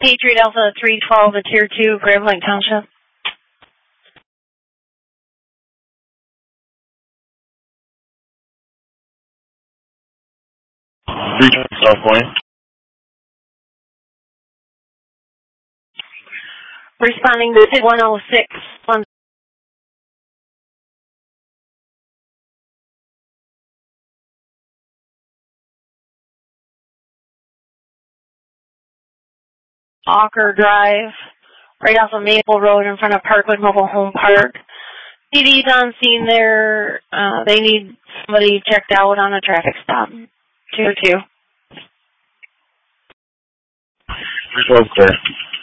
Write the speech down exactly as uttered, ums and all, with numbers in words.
Patriot Alpha three twelve to Tier two, Grand Blanc Township. three twelve South Point. Responding to one oh six. One. Walker Drive, right off of Maple Road in front of Parkwood Mobile Home Park. P D's on scene there. Uh, they need somebody checked out on a traffic stop. Tier two. three twelve clear.